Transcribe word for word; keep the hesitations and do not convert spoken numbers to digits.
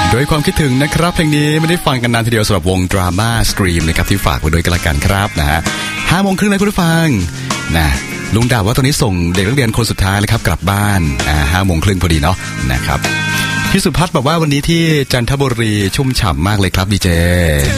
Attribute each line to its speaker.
Speaker 1: โดยความคิดถึงนะครับเพลงนี้ไม่ได้ฟังกันนานทีเดียวสำหรับวง Drama Scream นะครับที่ฝากไว้ด้วยกันละกันครับนะฮะห้าโมงครึ่งนะคุณผู้ฟังนะลุงดาบว่าตอนนี้ส่งเด็กนักเรียนคนสุดท้ายเลยครับกลับบ้านอ่าห้าโมงครึ่งพอดีเนาะนะครับพี่สุพัฒน์บอกว่าวันนี้ที่จันทบุรีชุ่มฉ่ำมากเลยครับดีเจ